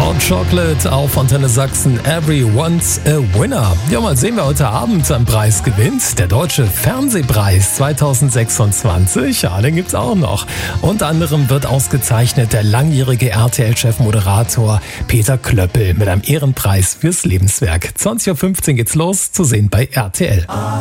Hot Chocolate auf Antenne Sachsen, Everyone's a Winner. Ja, mal sehen, wer heute Abend einen Preis gewinnt. Der Deutsche Fernsehpreis 2026, ja, den gibt's auch noch. Unter anderem wird ausgezeichnet der langjährige RTL-Chefmoderator Peter Klöppel mit einem Ehrenpreis fürs Lebenswerk. 20.15 Uhr geht's los, zu sehen bei RTL.